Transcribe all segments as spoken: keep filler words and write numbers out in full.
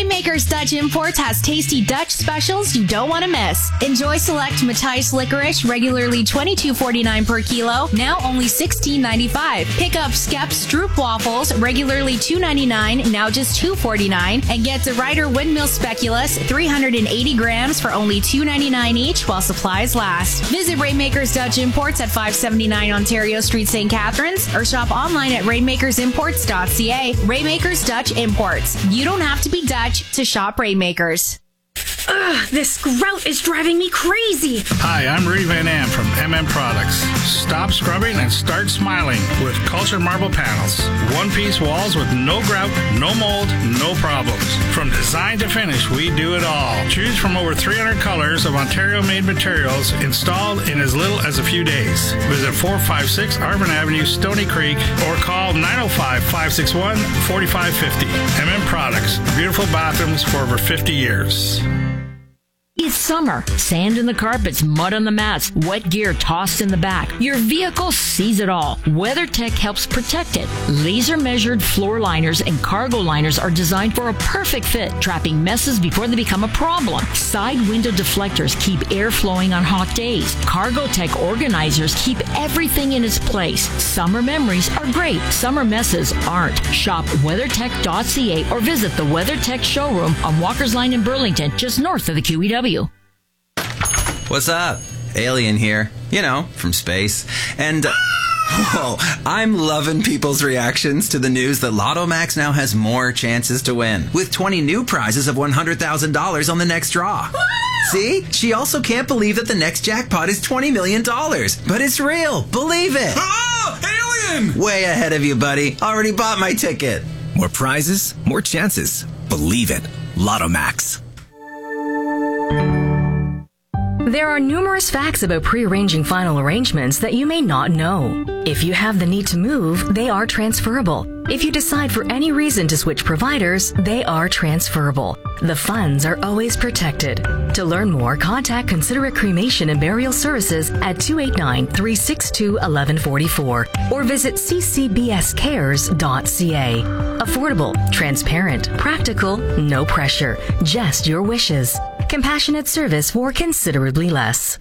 Rainmakers Dutch Imports has tasty Dutch specials you don't want to miss. Enjoy select Matthijs licorice, regularly twenty-two forty-nine per kilo, now only sixteen ninety-five. Pick up Skep Stroop waffles, regularly two ninety-nine, now just two forty-nine, and get the Ryder Windmill Speculoos, three hundred eighty grams for only two ninety-nine each while supplies last. Visit Rainmakers Dutch Imports at five seventy-nine Ontario Street, Saint Catharines, or shop online at rainmakers imports dot c a. Rainmakers Dutch Imports. You don't have to be Dutch to shop Rainmakers. Ugh, this grout is driving me crazy. Hi, I'm Rudy Van Am from M M Products. Stop scrubbing and start smiling with Culture Marble Panels. One-piece walls with no grout, no mold, no problems. From design to finish, we do it all. Choose from over three hundred colors of Ontario-made materials installed in as little as a few days. Visit four five six Arvin Avenue, Stony Creek, or call nine oh five, five six one, four five five oh. M M Products. Beautiful bathrooms for over fifty years. It's summer. Sand in the carpets, mud on the mats, wet gear tossed in the back. Your vehicle sees it all. WeatherTech helps protect it. Laser-measured floor liners and cargo liners are designed for a perfect fit, trapping messes before they become a problem. Side window deflectors keep air flowing on hot days. CargoTech organizers keep everything in its place. Summer memories are great. Summer messes aren't. Shop weathertech dot c a or visit the WeatherTech showroom on Walker's Line in Burlington, just north of the Q E W. What's up? Alien here. You know, from space. And, uh, whoa, I'm loving people's reactions to the news that Lotto Max now has more chances to win, with twenty new prizes of one hundred thousand dollars on the next draw. See? She also can't believe that the next jackpot is twenty million dollars. But it's real. Believe it. Oh, Alien! Way ahead of you, buddy. Already bought my ticket. More prizes, more chances. Believe it. Lotto Max. There are numerous facts about pre-arranging final arrangements that you may not know. If you have the need to move, they are transferable. If you decide for any reason to switch providers, they are transferable. The funds are always protected. To learn more, contact Considerate Cremation and Burial Services at two eight nine, three six two, one one four four or visit c c b s cares dot c a. Affordable, transparent, practical, no pressure, just your wishes. Compassionate service for considerably less.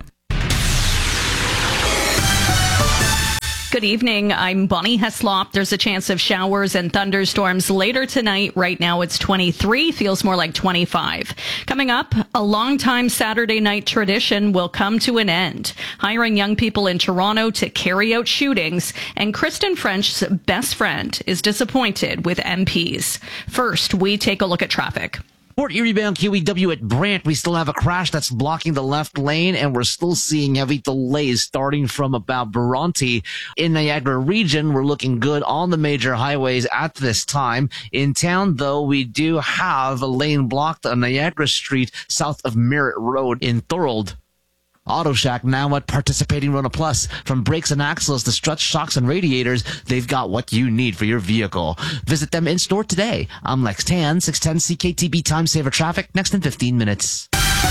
Good evening. I'm Bonnie Heslop. There's a chance of showers and thunderstorms later tonight. Right now it's twenty-three, feels more like twenty-five. Coming up, a long-time Saturday night tradition will come to an end. Hiring young people in Toronto to carry out shootings, and Kristen French's best friend is disappointed with M Ps. First, we take a look at traffic. Port Erie bound Q E W at Brant, we still have a crash that's blocking the left lane, and we're still seeing heavy delays starting from about Bronte. In Niagara region, we're looking good on the major highways at this time. In town, though, we do have a lane blocked on Niagara Street south of Merritt Road in Thorold. Auto Shack now at participating Rona Plus. From brakes and axles to struts, shocks, and radiators, they've got what you need for your vehicle. Visit them in store today. I'm Lex Tan, six ten C K T B Time Saver Traffic, next in fifteen minutes.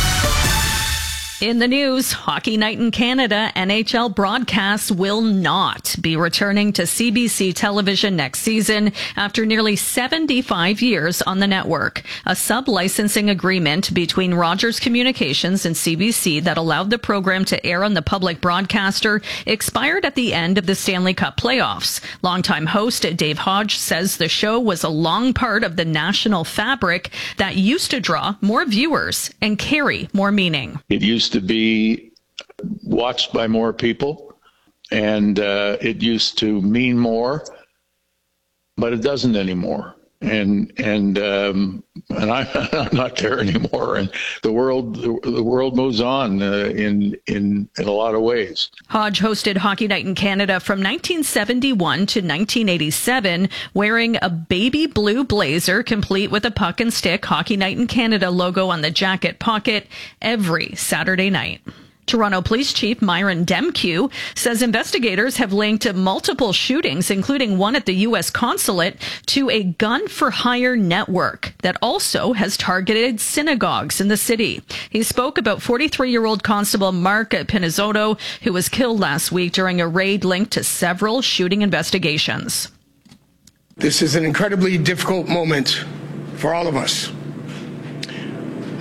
In the news, Hockey Night in Canada N H L broadcasts will not be returning to C B C television next season after nearly seventy-five years on the network. A sub-licensing agreement between Rogers Communications and C B C that allowed the program to air on the public broadcaster expired at the end of the Stanley Cup playoffs. Longtime host Dave Hodge says the show was a long part of the national fabric that used to draw more viewers and carry more meaning. It used to be watched by more people, and uh, it used to mean more, but it doesn't anymore. And and um, and I, I'm not there anymore. And the world the, the world moves on uh, in in in a lot of ways. Hodge hosted Hockey Night in Canada from nineteen seventy-one to nineteen eighty-seven, wearing a baby blue blazer complete with a puck and stick Hockey Night in Canada logo on the jacket pocket every Saturday night. Toronto Police Chief Myron Demkew says investigators have linked multiple shootings, including one at the U S consulate, to a gun-for-hire network that also has targeted synagogues in the city. He spoke about forty-three-year-old Constable Mark Pinizzotto, who was killed last week during a raid linked to several shooting investigations. This is an incredibly difficult moment for all of us.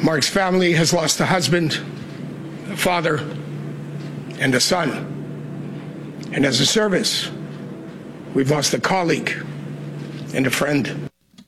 Mark's family has lost a husband, a father, and a son. And as a service, we've lost a colleague and a friend.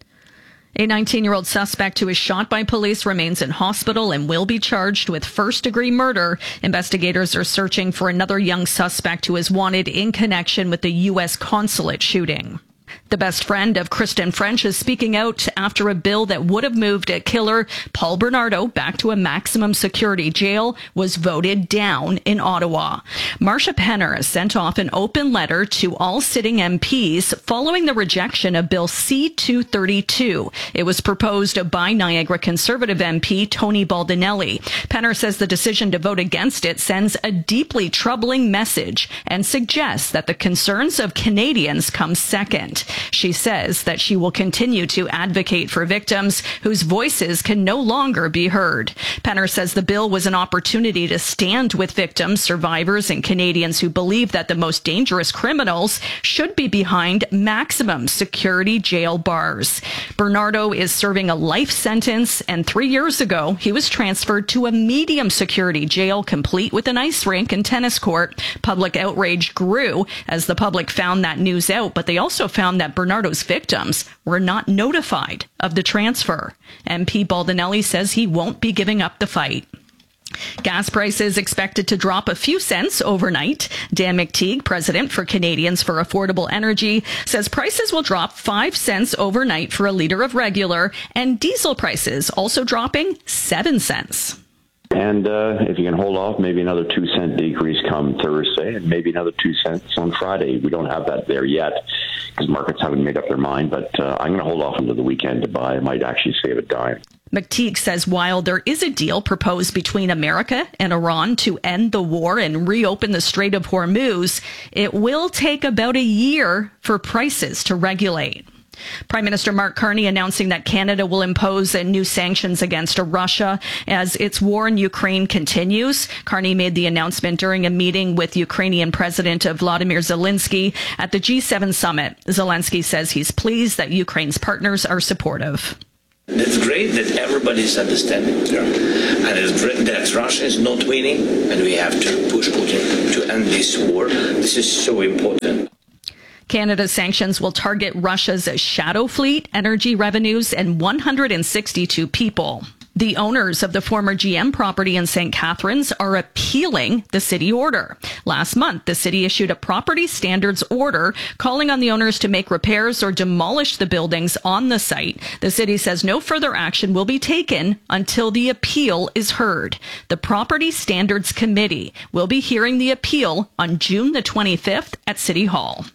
A nineteen-year-old suspect who was shot by police remains in hospital and will be charged with first-degree murder. Investigators are searching for another young suspect who is wanted in connection with the U S consulate shooting. The best friend of Kristen French is speaking out after a bill that would have moved a killer Paul Bernardo back to a maximum security jail was voted down in Ottawa. Marcia Penner has sent off an open letter to all sitting M Ps following the rejection of Bill C two thirty-two. It was proposed by Niagara Conservative M P Tony Baldinelli. Penner says the decision to vote against it sends a deeply troubling message and suggests that the concerns of Canadians come second. She says that she will continue to advocate for victims whose voices can no longer be heard. Penner says the bill was an opportunity to stand with victims, survivors, and Canadians who believe that the most dangerous criminals should be behind maximum security jail bars. Bernardo is serving a life sentence, and three years ago, he was transferred to a medium security jail complete with an ice rink and tennis court. Public outrage grew as the public found that news out, but they also found that Bernardo's victims were not notified of the transfer. M P Baldinelli says he won't be giving up the fight. Gas prices expected to drop a few cents overnight. Dan McTeague, president for Canadians for Affordable Energy, says prices will drop five cents overnight for a litre of regular, and diesel prices also dropping seven cents. And uh, if you can hold off, maybe another two cent decrease come Thursday, and maybe another two cents on Friday. We don't have that there yet because markets haven't made up their mind, but uh, I'm going to hold off until the weekend to buy. I might actually save a dime. McTeague says while there is a deal proposed between America and Iran to end the war and reopen the Strait of Hormuz, it will take about a year for prices to regulate. Prime Minister Mark Carney announcing that Canada will impose new sanctions against Russia as its war in Ukraine continues. Carney made the announcement during a meeting with Ukrainian President Vladimir Zelensky at the G seven summit. Zelensky says he's pleased that Ukraine's partners are supportive. It's great that everybody's understanding. Yeah. And it's great that Russia is not winning, and we have to push Putin to end this war. This is so important. Canada's sanctions will target Russia's shadow fleet, energy revenues, and one hundred sixty-two people. The owners of the former G M property in Saint Catharines are appealing the city order. Last month, the city issued a property standards order calling on the owners to make repairs or demolish the buildings on the site. The city says no further action will be taken until the appeal is heard. The Property Standards Committee will be hearing the appeal on June the twenty-fifth at City Hall.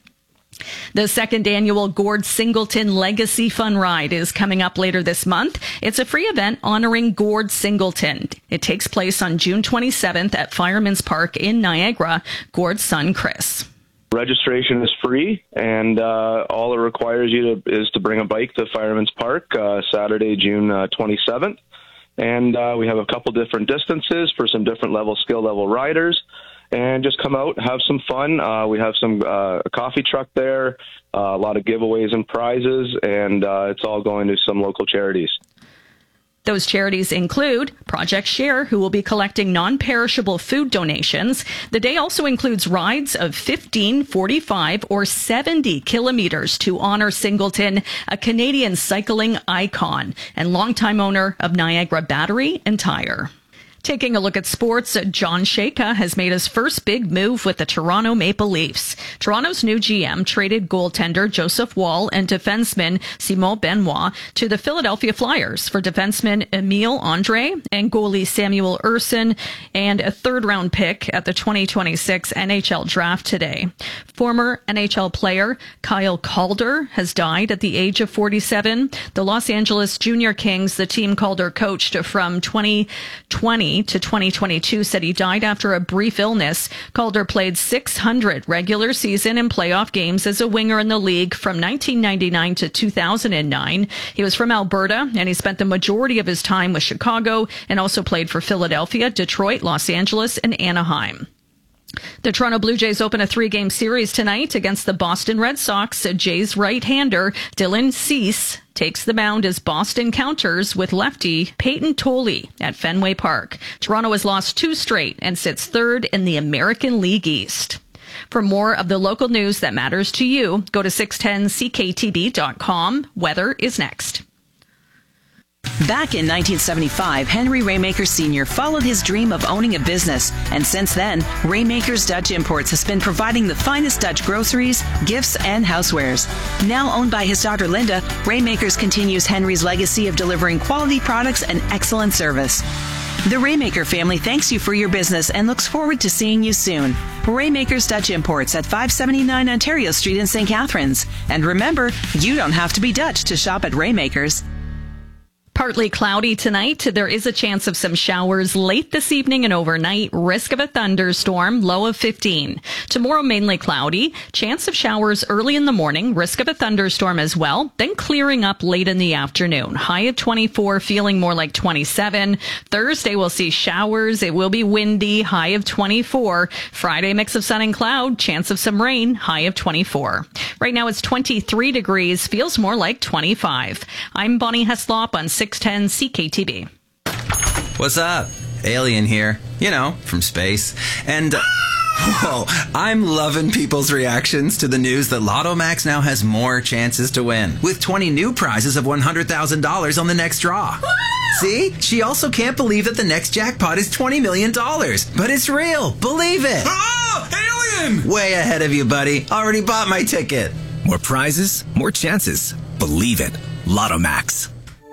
The second annual Gord Singleton Legacy Fun Ride is coming up later this month. It's a free event honoring Gord Singleton. It takes place on June twenty-seventh at Fireman's Park in Niagara. Gord's son, Chris. Registration is free, and uh, all it requires you to, is to bring a bike to Fireman's Park uh, Saturday, June uh, twenty-seventh. And uh, we have a couple different distances for some different level, skill level riders. And just come out, have some fun. Uh, we have some uh, a coffee truck there, uh, a lot of giveaways and prizes, and uh, it's all going to some local charities. Those charities include Project Share, who will be collecting non-perishable food donations. The day also includes rides of fifteen, forty-five, or seventy kilometers to honor Singleton, a Canadian cycling icon and longtime owner of Niagara Battery and Tire. Taking a look at sports, John Shaka has made his first big move with the Toronto Maple Leafs. Toronto's new G M traded goaltender Joseph Woll and defenseman Simon Benoit to the Philadelphia Flyers for defenseman Emile Andre and goalie Samuel Urson and a third-round pick at the twenty twenty-six N H L draft today. Former N H L player Kyle Calder has died at the age of forty-seven. The Los Angeles Junior Kings, the team Calder coached from twenty twenty to twenty twenty-two, said he died after a brief illness. Calder played six hundred regular season and playoff games as a winger in the league from nineteen ninety-nine to two thousand nine. He was from Alberta, and he spent the majority of his time with Chicago and also played for Philadelphia, Detroit, Los Angeles, and Anaheim. The Toronto Blue Jays open a three-game series tonight against the Boston Red Sox. Jays right-hander Dylan Cease takes the mound as Boston counters with lefty Peyton Tolley at Fenway Park. Toronto has lost two straight and sits third in the American League East. For more of the local news that matters to you, go to six ten C K T B dot com. Weather is next. Back in nineteen seventy-five, Henry Raymaker Senior followed his dream of owning a business. And since then, Raymaker's Dutch Imports has been providing the finest Dutch groceries, gifts, and housewares. Now owned by his daughter Linda, Raymakers continues Henry's legacy of delivering quality products and excellent service. The Raymaker family thanks you for your business and looks forward to seeing you soon. Raymaker's Dutch Imports at five seventy-nine Ontario Street in Saint Catharines. And remember, you don't have to be Dutch to shop at Raymaker's. Partly cloudy tonight. There is a chance of some showers late this evening and overnight. Risk of a thunderstorm, low of fifteen. Tomorrow, mainly cloudy. Chance of showers early in the morning. Risk of a thunderstorm as well. Then clearing up late in the afternoon. High of twenty-four, feeling more like twenty-seven. Thursday, we'll see showers. It will be windy. High of twenty-four. Friday, mix of sun and cloud. Chance of some rain. High of twenty-four. Right now, it's twenty-three degrees. Feels more like twenty-five. I'm Bonnie Heslop on six ten C K T B. What's up? Alien here. You know, from space. And, uh, whoa, I'm loving people's reactions to the news that Lotto Max now has more chances to win, with twenty new prizes of one hundred thousand dollars on the next draw. See? She also can't believe that the next jackpot is twenty million dollars. But it's real. Believe it. Oh, alien! Way ahead of you, buddy. Already bought my ticket. More prizes, more chances. Believe it. Lotto Max.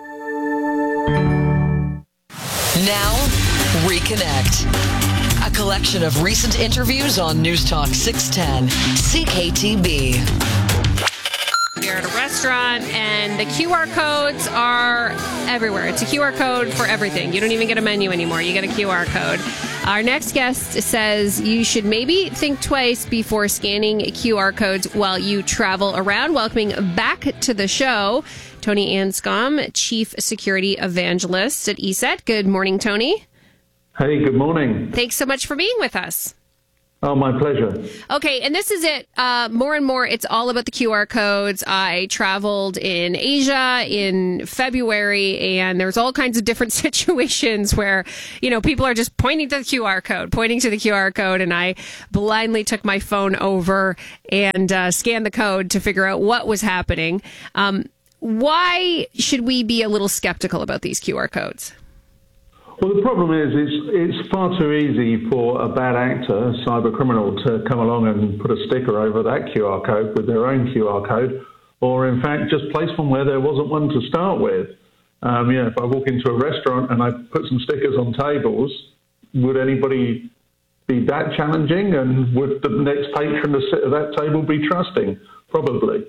Now, Reconnect. A collection of recent interviews on News Talk six ten C K T B. You're at a restaurant and the Q R codes are everywhere. It's a Q R code for everything. You don't even get a menu anymore. You get a Q R code. Our next guest says you should maybe think twice before scanning Q R codes while you travel around. Welcoming back to the show, Tony Anscombe, Chief Security Evangelist at E S E T. Good morning, Tony. Hey, good morning. Thanks so much for being with us. Oh, my pleasure. Okay, and this is it. Uh, more and more, it's all about the Q R codes. I traveled in Asia in February, and there's all kinds of different situations where, you know, people are just pointing to the Q R code, pointing to the Q R code, and I blindly took my phone over and uh, scanned the code to figure out what was happening. Um, why should we be a little skeptical about these Q R codes? Well, the problem is it's, it's far too easy for a bad actor, a cyber criminal, to come along and put a sticker over that Q R code with their own Q R code, or in fact just place one where there wasn't one to start with. Um, you know, if I walk into a restaurant and I put some stickers on tables, would anybody be that challenging? And would the next patron to sit at that table be trusting? Probably.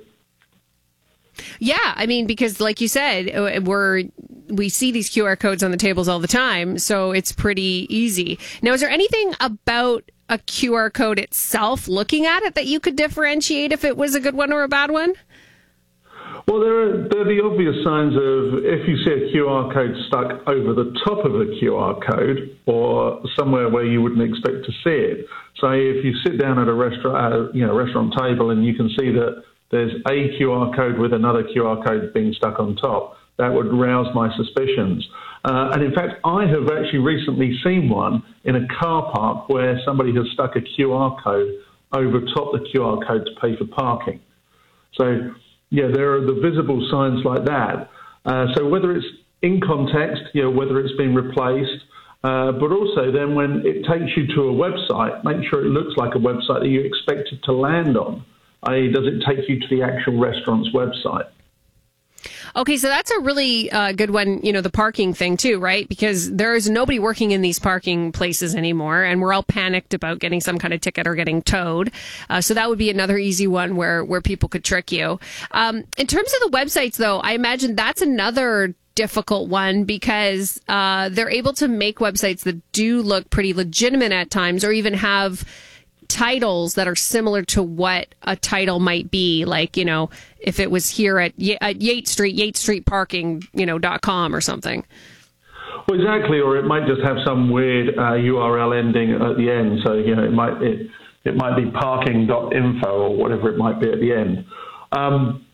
Yeah, I mean, because like you said, we're we see these Q R codes on the tables all the time, so it's pretty easy. Now, is there anything about a Q R code itself, looking at it, that you could differentiate if it was a good one or a bad one? Well, there are, there are the obvious signs of if you see a Q R code stuck over the top of a Q R code or somewhere where you wouldn't expect to see it. Say if you sit down at a restaurant, uh, you know, restaurant table and you can see that there's a Q R code with another Q R code being stuck on top, that would rouse my suspicions. Uh, and in fact, I have actually recently seen one in a car park where somebody has stuck a Q R code over top the Q R code to pay for parking. So, yeah, there are the visible signs like that. Uh, so whether it's in context, you know, whether it's been replaced, uh, but also then when it takes you to a website, make sure it looks like a website that you expect it to land on. that is, does it take you to the actual restaurant's website? Okay, so that's a really uh, good one, you know, the parking thing too, right? Because there's nobody working in these parking places anymore, and we're all panicked about getting some kind of ticket or getting towed. Uh, so that would be another easy one where, where people could trick you. Um, in terms of the websites, though, I imagine that's another difficult one because uh, they're able to make websites that do look pretty legitimate at times, or even have titles that are similar to what a title might be, like, you know, if it was here at, y- at Yates Street, Yates Street Parking, you know, dot com or something. Well, exactly, or it might just have some weird uh, U R L ending at the end. So, you know, it might it, it might be parking dot info or whatever it might be at the end. Um,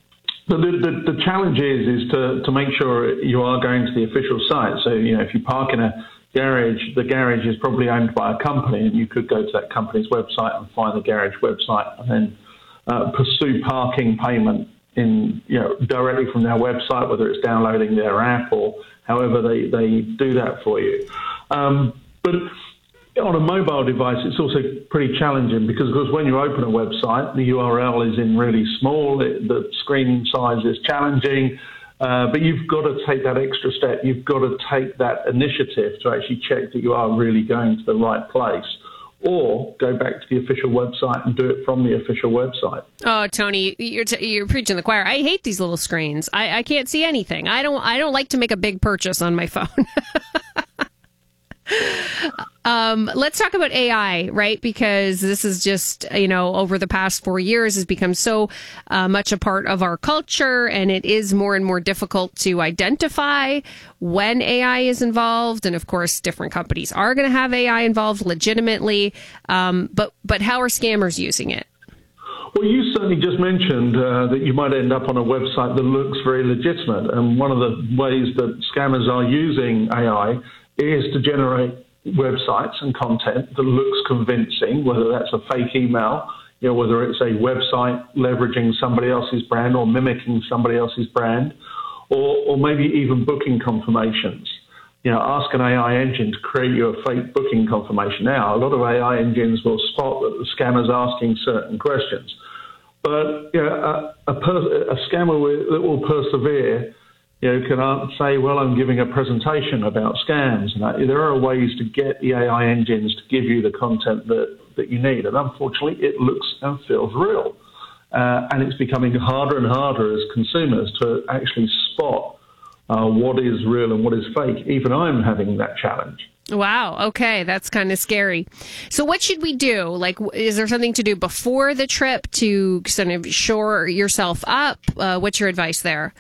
But the, the, the challenge is, is to, to make sure you are going to the official site. So, you know, if you park in a garage, the garage is probably owned by a company, and you could go to that company's website and find the garage website and then uh, pursue parking payment in, you know, directly from their website, whether it's downloading their app or however they, they do that for you. Um, but on a mobile device, it's also pretty challenging because, of course, when you open a website, the U R L is in really small, it, the screen size is challenging, uh, but you've got to take that extra step. You've got to take that initiative to actually check that you are really going to the right place, or go back to the official website and do it from the official website. Oh, Tony, you're t- you're preaching the choir. I hate these little screens. I, I can't see anything. I don't I don't like to make a big purchase on my phone. Um, let's talk about A I, right? Because this is just, you know, over the past four years has become so uh, much a part of our culture, and it is more and more difficult to identify when A I is involved. And of course, different companies are going to have A I involved legitimately. Um, but, but how are scammers using it? Well, you certainly just mentioned uh, that you might end up on a website that looks very legitimate. And one of the ways that scammers are using A I is to generate websites and content that looks convincing, whether that's a fake email, you know, whether it's a website leveraging somebody else's brand or mimicking somebody else's brand, or, or maybe even booking confirmations. You know, ask an A I engine to create you a fake booking confirmation. Now, a lot of A I engines will spot that the scammer's asking certain questions. But, you know, a, a, per, a scammer will, that will persevere, you know, can say, well, I'm giving a presentation about scams. And there are ways to get the A I engines to give you the content that, that you need. And unfortunately, it looks and feels real. Uh, and it's becoming harder and harder as consumers to actually spot uh, what is real and what is fake. Even I'm having that challenge. Wow. Okay. That's kind of scary. So what should we do? Like, is there something to do before the trip to sort of shore yourself up? Uh, what's your advice there?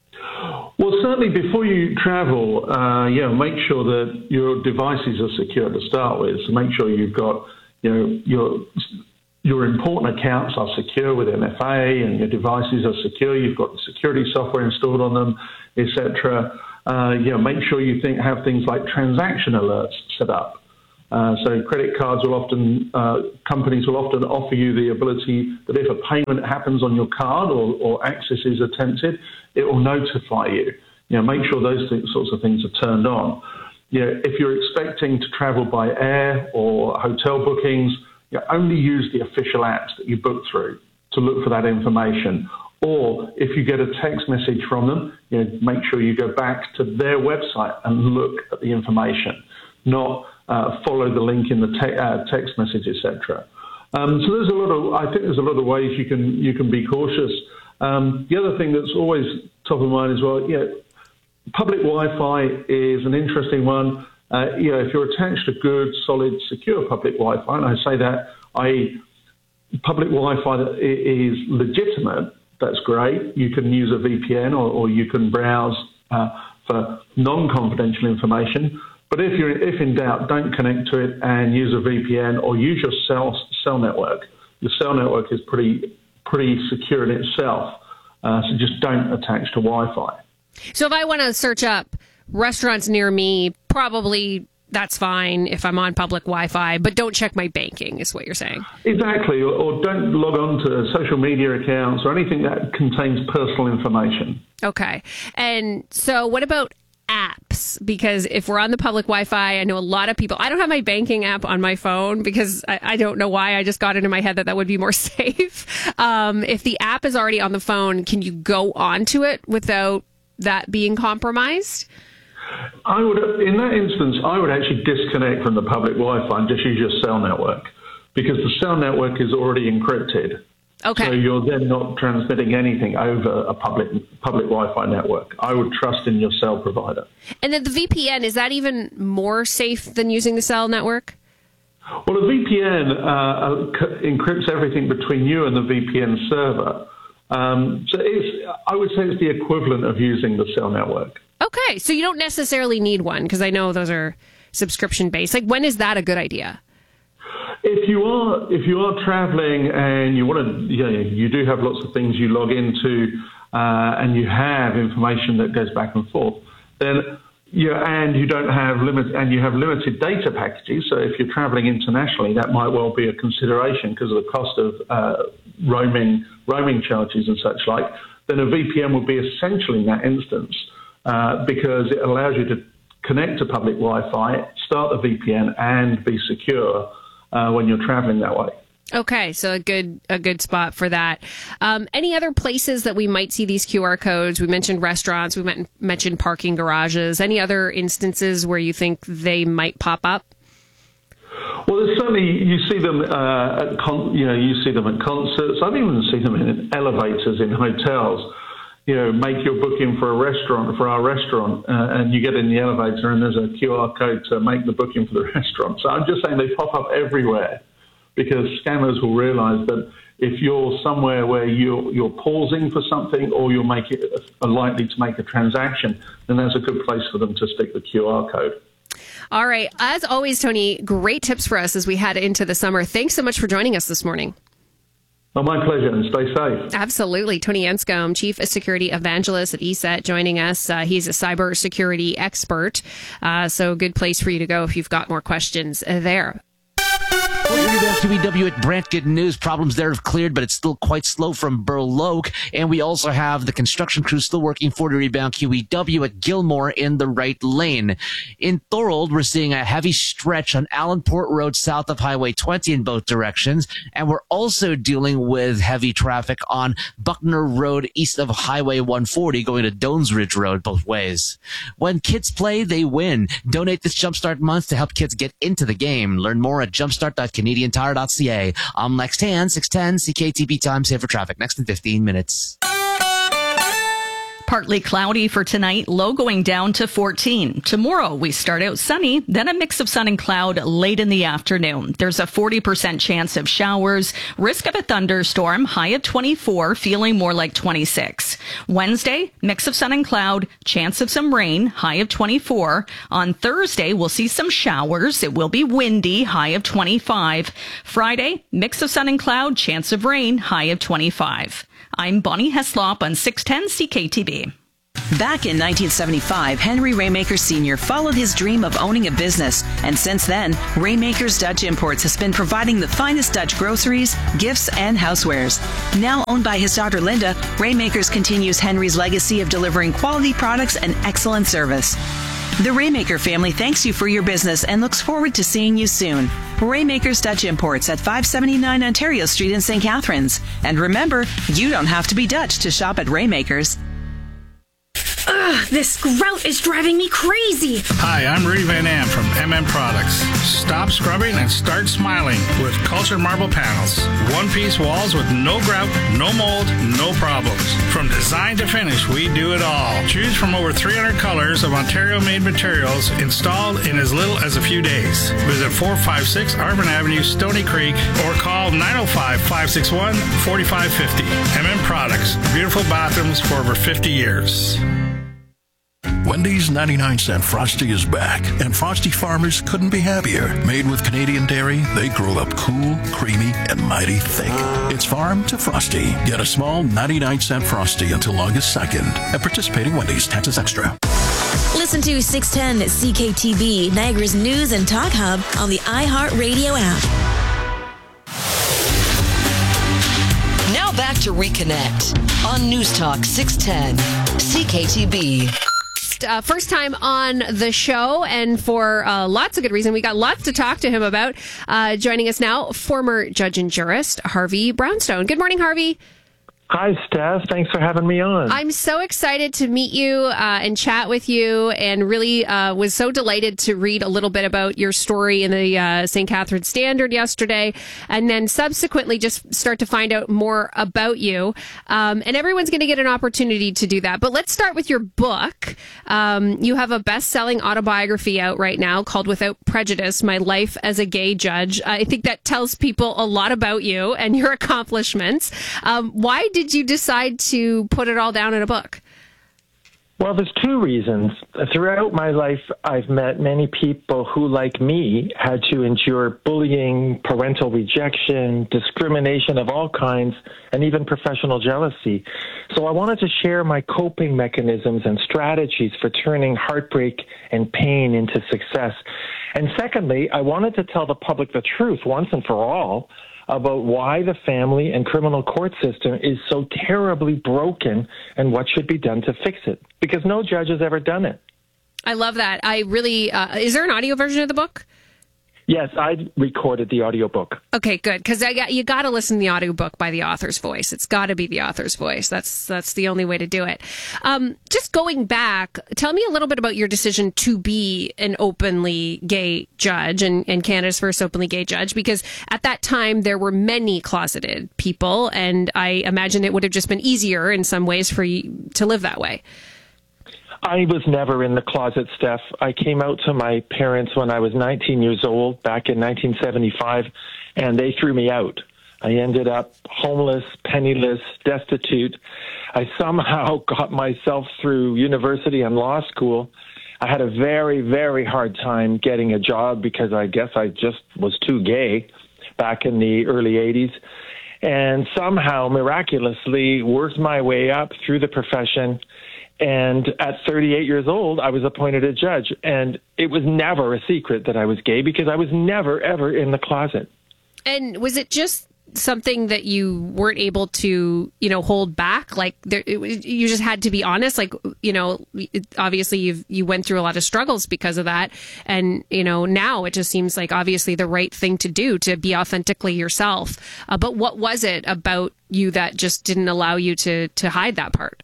Well, certainly before you travel, uh, yeah, make sure that your devices are secure to start with. So make sure you've got, you know, your your important accounts are secure with M F A, and your devices are secure. You've got the security software installed on them, et cetera. Uh, you know, make sure you think have things like transaction alerts set up. Uh, so credit cards will often, uh, companies will often offer you the ability that if a payment happens on your card or, or access is attempted, it will notify you. You know, make sure those th- sorts of things are turned on. You know, if you're expecting to travel by air or hotel bookings, you know, only use the official apps that you book through to look for that information. Or if you get a text message from them, you know, make sure you go back to their website and look at the information, not uh, follow the link in the te- uh, text message, et cetera. Um, so there's a lot of, I think there's a lot of ways you can you can be cautious. Um, the other thing that's always top of mind is, well, you know, public Wi-Fi is an interesting one. Uh, you know, if you're attached to good, solid, secure public Wi-Fi, and I say that, that is public Wi-Fi that is legitimate, that's great. You can use a V P N or, or you can browse uh, for non-confidential information. But if you're if in doubt, don't connect to it and use a V P N or use your cell cell network. Your cell network is pretty pretty secure in itself, uh, so just don't attach to Wi-Fi. So if I want to search up restaurants near me, probably that's fine if I'm on public Wi-Fi, but don't check my banking, is what you're saying. Exactly, or, or don't log on to social media accounts or anything that contains personal information. Okay. And so what about apps? Because if we're on the public Wi-Fi, I know a lot of people, I don't have my banking app on my phone because I, I don't know why. I just got it in my head that that would be more safe. Um, if the app is already on the phone, can you go onto it without that being compromised? I would, in that instance, I would actually disconnect from the public Wi-Fi and just use your cell network, because the cell network is already encrypted. Okay. So you're then not transmitting anything over a public public Wi-Fi network. I would trust in your cell provider. And then the V P N, is that even more safe than using the cell network? Well, a V P N uh, encrypts everything between you and the V P N server. Um, so it's, I would say it's the equivalent of using the cell network. Okay, so you don't necessarily need one, because I know those are subscription-based. Like, when is that a good idea? If you are if you are traveling and you want to, you know, you do have lots of things you log into, uh, and you have information that goes back and forth, then you and you don't have limit and you have limited data packages. So if you're traveling internationally, that might well be a consideration because of the cost of uh, roaming roaming charges and such like. Then a V P N would be essential in that instance uh, because it allows you to connect to public Wi-Fi, start the V P N, and be secure uh, when you're traveling that way. Okay, so a good a good spot for that. Um, any other places that we might see these Q R codes? We mentioned restaurants. We men- mentioned parking garages. Any other instances where you think they might pop up? Well, there's certainly you see them uh, at con- you know you see them at concerts. I've even seen them in elevators in hotels. You know, make your booking for a restaurant for our restaurant, uh, and you get in the elevator and there's a Q R code to make the booking for the restaurant. So I'm just saying they pop up everywhere, because scammers will realise that if you're somewhere where you're, you're pausing for something or you're making, are likely to make a transaction, then that's a good place for them to stick the Q R code. All right. As always, Tony, great tips for us as we head into the summer. Thanks so much for joining us this morning. Oh, my pleasure, and stay safe. Absolutely. Tony Anscombe, Chief Security Evangelist at E S E T, joining us. Uh, he's a cyber security expert, uh, so good place for you to go if you've got more questions there. Q E W at Brant, good news. Problems there have cleared, but it's still quite slow from Burloak. And we also have the construction crew still working for the rebound Q E W at Gilmore in the right lane. In Thorold, we're seeing a heavy stretch on Allenport Road south of Highway twenty in both directions. And we're also dealing with heavy traffic on Buckner Road east of Highway one forty going to Dones Ridge Road both ways. When kids play, they win. Donate this Jumpstart month to help kids get into the game. Learn more at jumpstart dot canadian tire dot c a. I'm Lex Tan, six ten C K T B time safe for traffic. Next in fifteen minutes. Partly cloudy for tonight, low going down to fourteen. Tomorrow, we start out sunny, then a mix of sun and cloud late in the afternoon. There's a forty percent chance of showers, risk of a thunderstorm, high at twenty-four, feeling more like twenty-six. Wednesday, mix of sun and cloud, chance of some rain, high of twenty-four. On Thursday, we'll see some showers. It will be windy, high of twenty-five. Friday, mix of sun and cloud, chance of rain, high of twenty-five. I'm Bonnie Heslop on six ten C K T B. Back in nineteen seventy-five, Henry Raymaker Senior followed his dream of owning a business. And since then, Raymaker's Dutch Imports has been providing the finest Dutch groceries, gifts, and housewares. Now owned by his daughter Linda, Raymakers continues Henry's legacy of delivering quality products and excellent service. The Raymaker family thanks you for your business and looks forward to seeing you soon. Raymaker's Dutch Imports at five seventy-nine Ontario Street in Saint Catharines. And remember, you don't have to be Dutch to shop at Raymaker's. Ugh, this grout is driving me crazy. Hi, I'm Rudy Van Am from M M Products. Stop scrubbing and start smiling with Culture Marble Panels. One-piece walls with no grout, no mold, no problems. From design to finish, we do it all. Choose from over three hundred colors of Ontario-made materials installed in as little as a few days. Visit four five six Arvin Avenue, Stony Creek, or call nine oh five, five six one, four five five oh. M M Products. Beautiful bathrooms for over fifty years. Wendy's ninety-nine cent Frosty is back, and Frosty farmers couldn't be happier. Made with Canadian dairy, they grow up cool, creamy, and mighty thick. It's farm to Frosty. Get a small ninety-nine cent Frosty until August second at participating Wendy's. Taxes extra. Listen to six ten C K T B, Niagara's news and talk hub on the iHeartRadio app. Now back to Reconnect on News Talk six ten C K T B. Uh, first time on the show, and for uh, lots of good reason. We got lots to talk to him about. Uh, joining us now, former judge and jurist Harvey Brownstone. Good morning, Harvey. Hi, Steph. Thanks for having me on. I'm so excited to meet you uh, and chat with you, and really uh, was so delighted to read a little bit about your story in the uh, Saint Catharines Standard yesterday, and then subsequently just start to find out more about you. Um, and everyone's going to get an opportunity to do that. But let's start with your book. Um, you have a best-selling autobiography out right now called Without Prejudice, My Life as a Gay Judge. I think that tells people a lot about you and your accomplishments. Um, why did Did you decide to put it all down in a book? Well, there's two reasons. Throughout my life, I've met many people who, like me, had to endure bullying, parental rejection, discrimination of all kinds, and even professional jealousy. So I wanted to share my coping mechanisms and strategies for turning heartbreak and pain into success. And secondly, I wanted to tell the public the truth once and for all about why the family and criminal court system is so terribly broken and what should be done to fix it. Because no judge has ever done it. I love that. I really, uh, is there an audio version of the book? Yes, I recorded the audiobook. Okay, good. Because I got you got to listen to the audiobook by the author's voice. It's got to be the author's voice. That's that's the only way to do it. Um, just going back, tell me a little bit about your decision to be an openly gay judge and, and Canada's first openly gay judge, because at that time there were many closeted people, and I imagine it would have just been easier in some ways for you to live that way. I was never in the closet, Steph. I came out to my parents when I was nineteen years old, back in nineteen seventy-five, and they threw me out. I ended up homeless, penniless, destitute. I somehow got myself through university and law school. I had a very, very hard time getting a job because I guess I just was too gay back in the early eighties. And somehow, miraculously, worked my way up through the profession. And at thirty-eight years old, I was appointed a judge. And it was never a secret that I was gay because I was never, ever in the closet. And was it just something that you weren't able to, you know, hold back? Like there, it, you just had to be honest? Like, you know, it, obviously you've, you went through a lot of struggles because of that. And, you know, now it just seems like obviously the right thing to do to be authentically yourself. Uh, but what was it about you that just didn't allow you to, to hide that part?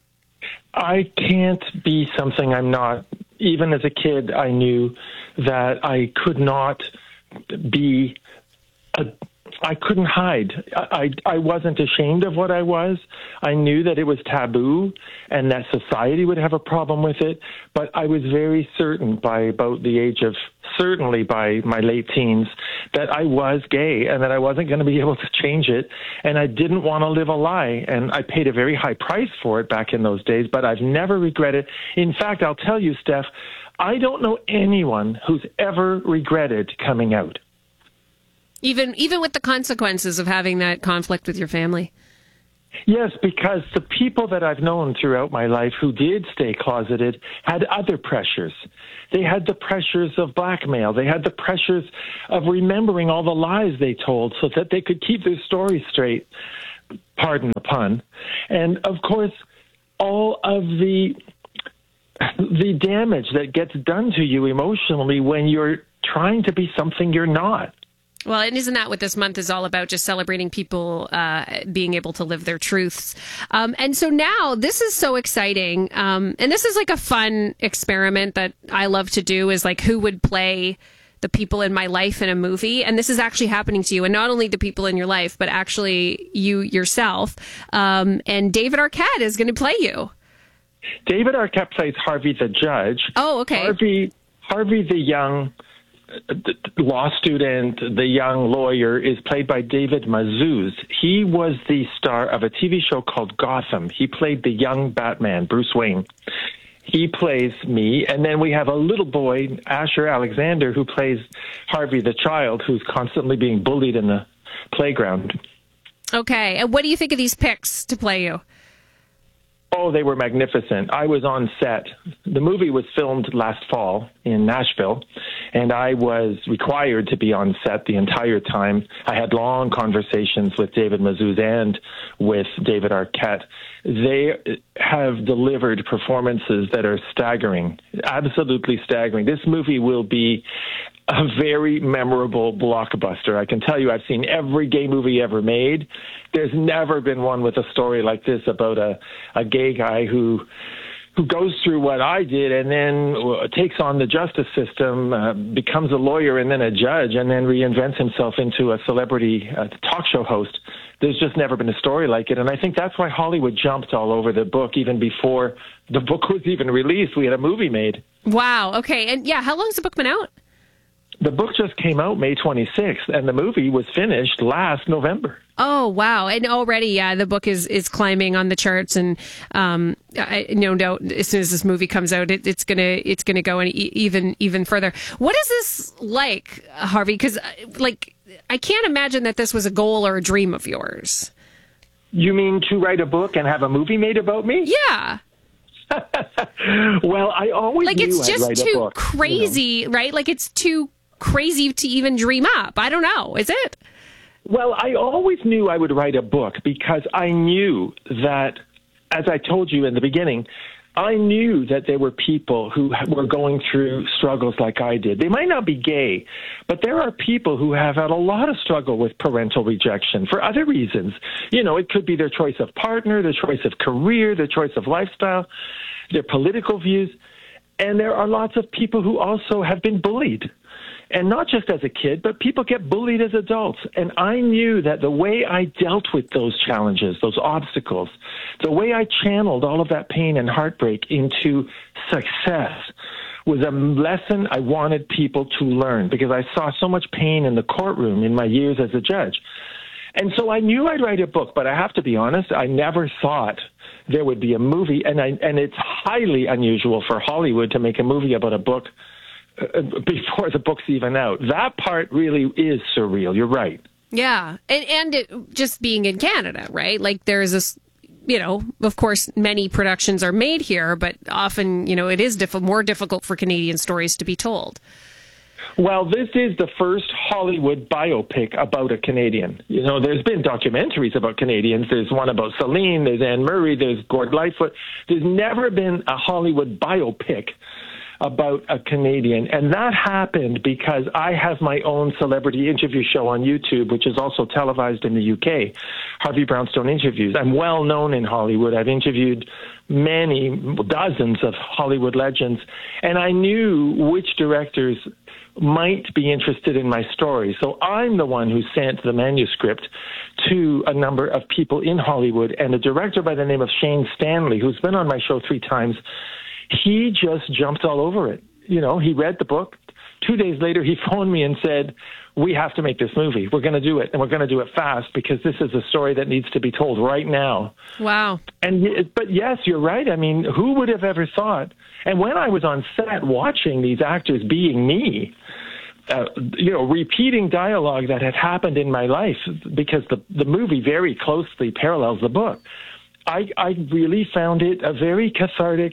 I can't be something I'm not. Even as a kid, I knew that I could not be a, I couldn't hide. I, I, I wasn't ashamed of what I was. I knew that it was taboo and that society would have a problem with it. But I was very certain by about the age of, certainly by my late teens, that I was gay and that I wasn't going to be able to change it. And I didn't want to live a lie. And I paid a very high price for it back in those days, but I've never regretted. In fact, I'll tell you, Steph, I don't know anyone who's ever regretted coming out. Even even with the consequences of having that conflict with your family? Yes, because the people that I've known throughout my life who did stay closeted had other pressures. They had the pressures of blackmail. They had the pressures of remembering all the lies they told so that they could keep their story straight. Pardon the pun. And, of course, all of the the damage that gets done to you emotionally when you're trying to be something you're not. Well, and isn't that what this month is all about? Just celebrating people uh, being able to live their truths. Um, and so now this is so exciting. Um, and this is like a fun experiment that I love to do, is like who would play the people in my life in a movie. And this is actually happening to you. And not only the people in your life, but actually you yourself. Um, and David Arquette is going to play you. David Arquette plays Harvey the judge. Oh, okay. Harvey, Harvey the young the law student, the young lawyer, is played by David Mazouz. He was the star of a T V show called Gotham. He played the young Batman, Bruce Wayne. He plays me. And then we have a little boy, Asher Alexander, who plays Harvey the child, who's constantly being bullied in the playground. Okay. And what do you think of these picks to play you? Oh, they were magnificent. I was on set. The movie was filmed last fall in Nashville, and I was required to be on set the entire time. I had long conversations with David Mazouz and with David Arquette. They have delivered performances that are staggering, absolutely staggering. This movie will be a very memorable blockbuster. I can tell you, I've seen every gay movie ever made. There's never been one with a story like this about a, a gay guy who who goes through what I did and then takes on the justice system, uh, becomes a lawyer and then a judge, and then reinvents himself into a celebrity uh, talk show host. There's just never been a story like it. And I think that's why Hollywood jumped all over the book even before the book was even released. We had a movie made. Wow. Okay. And yeah, how long's the book been out? The book just came out May twenty-sixth, and the movie was finished last November. Oh, wow. And already, yeah, the book is, is climbing on the charts. And um, I no doubt as soon as this movie comes out, it, it's going to it's gonna go in e- even even further. What is this like, Harvey? Because, like, I can't imagine that this was a goal or a dream of yours. You mean to write a book and have a movie made about me? Yeah. Well, I always like knew it's I'd just write a too book, crazy, you know? right? Like it's too crazy to even dream up. I don't know. Is it? Well, I always knew I would write a book because I knew that, as I told you in the beginning, I knew that there were people who were going through struggles like I did. They might not be gay, but there are people who have had a lot of struggle with parental rejection for other reasons. You know, it could be their choice of partner, their choice of career, their choice of lifestyle, their political views. And there are lots of people who also have been bullied. And not just as a kid, but people get bullied as adults. And I knew that the way I dealt with those challenges, those obstacles, the way I channeled all of that pain and heartbreak into success was a lesson I wanted people to learn because I saw so much pain in the courtroom in my years as a judge. And so I knew I'd write a book, but I have to be honest, I never thought there would be a movie. And I, and it's highly unusual for Hollywood to make a movie about a book before the book's even out. That part really is surreal. You're right. Yeah. And and it, just being in Canada, right? Like there's this, you know, of course, many productions are made here, but often, you know, it is diff- more difficult for Canadian stories to be told. Well, this is the first Hollywood biopic about a Canadian. You know, there's been documentaries about Canadians. There's one about Celine, there's Anne Murray, there's Gord Lightfoot. There's never been a Hollywood biopic about a Canadian. And that happened because I have my own celebrity interview show on YouTube, which is also televised in the U K, Harvey Brownstone Interviews. I'm well known in Hollywood. I've interviewed many, dozens of Hollywood legends, and I knew which directors might be interested in my story. So I'm the one who sent the manuscript to a number of people in Hollywood, and a director by the name of Shane Stanley, who's been on my show three times, he just jumped all over it. You know, he read the book. Two days later, he phoned me and said, we have to make this movie. We're going to do it, and we're going to do it fast because this is a story that needs to be told right now. Wow. And but yes, you're right. I mean, who would have ever thought? And when I was on set watching these actors being me, uh, you know, repeating dialogue that had happened in my life, because the, the movie very closely parallels the book, I, I really found it a very cathartic,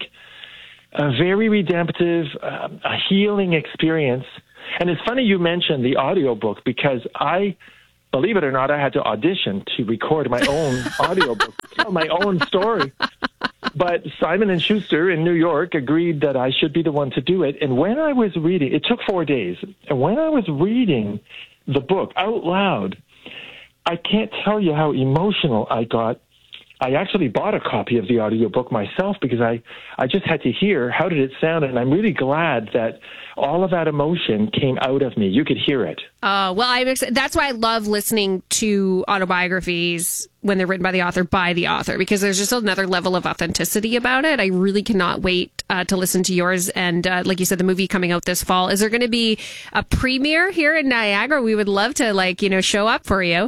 a very redemptive, uh, a healing experience. And it's funny you mentioned the audiobook because I, believe it or not, I had to audition to record my own audiobook, tell my own story. But Simon and Schuster in New York agreed that I should be the one to do it. And when I was reading, it took four days. And when I was reading the book out loud, I can't tell you how emotional I got. I actually bought a copy of the audiobook myself because I, I just had to hear how did it sound, and I'm really glad that all of that emotion came out of me. You could hear it. Uh, well, I'm ex- that's why I love listening to autobiographies when they're written by the author, by the author, because there's just another level of authenticity about it. I really cannot wait uh, to listen to yours. And uh, like you said, the movie coming out this fall. Is there going to be a premiere here in Niagara? We would love to, like, you know, show up for you.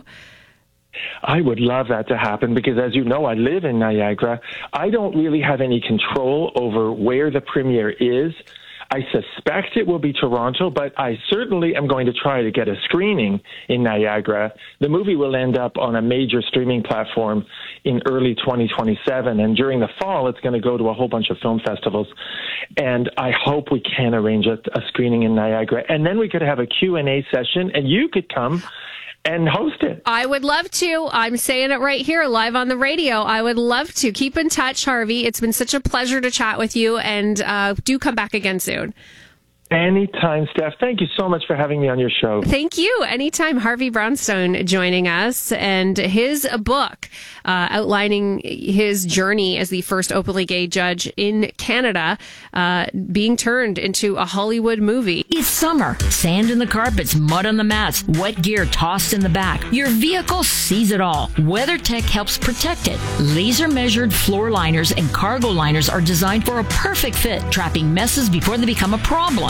I would love that to happen because, as you know, I live in Niagara. I don't really have any control over where the premiere is. I suspect it will be Toronto, but I certainly am going to try to get a screening in Niagara. The movie will end up on a major streaming platform in early twenty twenty-seven, and during the fall, it's going to go to a whole bunch of film festivals. And I hope we can arrange a, a screening in Niagara, and then we could have a Q and A session, and you could come and host it. I would love to. I'm saying it right here, live on the radio. I would love to. Keep in touch, Harvey. It's been such a pleasure to chat with you, and uh, do come back again soon. Anytime, Steph. Thank you so much for having me on your show. Thank you. Anytime. Harvey Brownstone joining us, and his book uh, outlining his journey as the first openly gay judge in Canada uh, being turned into a Hollywood movie. It's summer. Sand in the carpets, mud on the mats, wet gear tossed in the back. Your vehicle sees it all. WeatherTech helps protect it. Laser measured floor liners and cargo liners are designed for a perfect fit, trapping messes before they become a problem.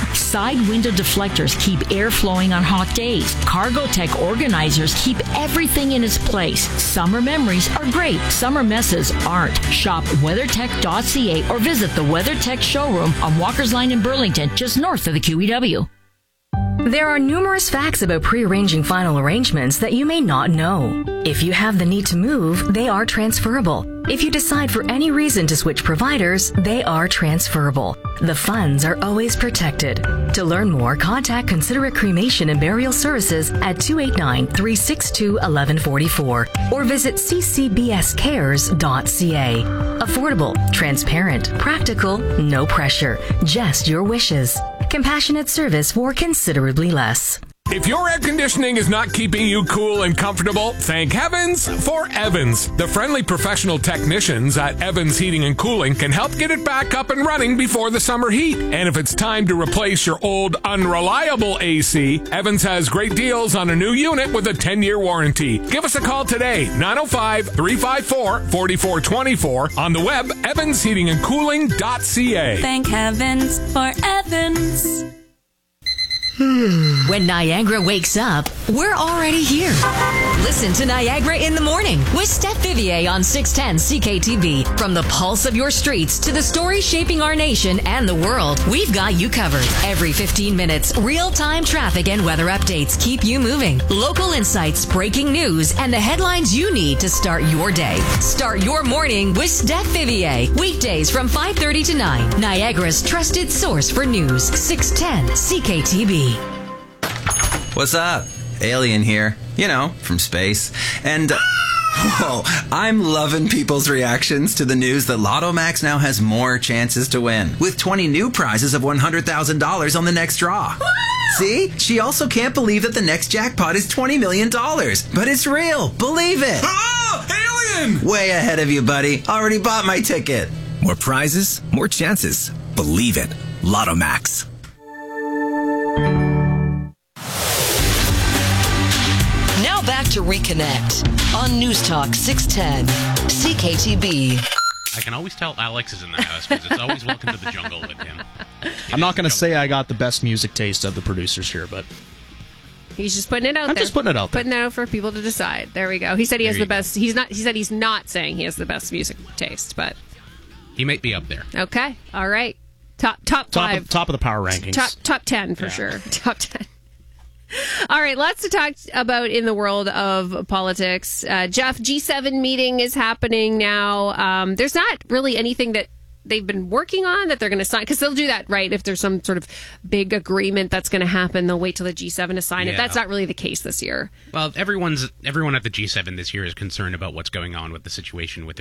Side window deflectors keep air flowing on hot days. Cargotec organizers keep everything in its place. Summer memories are great. Summer messes aren't. Shop weathertech dot c a or visit the WeatherTech showroom on Walker's Line in Burlington, just north of the Q E W. There are numerous facts about pre-arranging final arrangements that you may not know. If you have the need to move, they are transferable. If you decide for any reason to switch providers, they are transferable. The funds are always protected. To learn more, contact Considerate Cremation and Burial Services at two eight nine, three six two, one one four four or visit c c b s cares dot c a. Affordable, transparent, practical, no pressure, just your wishes. Compassionate service for considerably less. If your air conditioning is not keeping you cool and comfortable, thank heavens for Evans. The friendly professional technicians at Evans Heating and Cooling can help get it back up and running before the summer heat. And if it's time to replace your old unreliable A C, Evans has great deals on a new unit with a ten-year warranty. Give us a call today, nine oh five, three five four, four four two four, on the web, evans heating and cooling dot c a. Thank heavens for Evans. When Niagara wakes up, we're already here. Listen to Niagara in the Morning with Steph Vivier on six ten C K T B. From the pulse of your streets to the stories shaping our nation and the world, we've got you covered. Every fifteen minutes, real-time traffic and weather updates keep you moving. Local insights, breaking news, and the headlines you need to start your day. Start your morning with Steph Vivier. Weekdays from five thirty to nine. Niagara's trusted source for news. six ten C K T B. What's up? Alien here. You know, from space. And, uh, whoa, I'm loving people's reactions to the news that Lotto Max now has more chances to win, with twenty new prizes of one hundred thousand dollars on the next draw. See? She also can't believe that the next jackpot is twenty million dollars. But it's real. Believe it. Oh, Alien! Way ahead of you, buddy. Already bought my ticket. More prizes, more chances. Believe it. Lotto Max. Now back to Reconnect on News Talk six ten C K T B. I can always tell Alex is in the house because it's always welcome to the jungle with him. It I'm not going to say I got the best music taste of the producers here, but he's just putting it out I'm there. just putting it out there. Putting it out for people to decide. There we go. He said he There has you the best. He's not. He said he's not saying he has the best music taste, but He might be up there. okay, all right. Top top top five. of, top of the power rankings. Top top ten for Yeah. sure. Top ten. All right, lots to talk about in the world of politics. Uh, Jeff, G seven meeting is happening now. Um, there's not really anything that they've been working on that they're going to sign, because they'll do that, right? If there's some sort of big agreement that's going to happen, they'll wait till the G seven to sign it. Yeah. That's not really the case this year. Well, everyone's everyone at the G seven this year is concerned about what's going on with the situation with